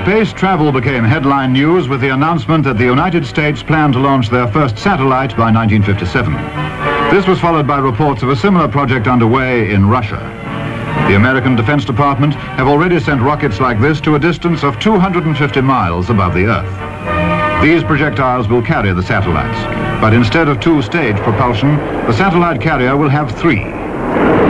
Space travel became headline news with the announcement that the United States planned to launch their first satellite by 1957. This was followed by reports of a similar project underway in Russia. The American Defense Department have already sent rockets like this to a distance of 250 miles above the Earth. These projectiles will carry the satellites, but instead of two-stage propulsion, the satellite carrier will have three.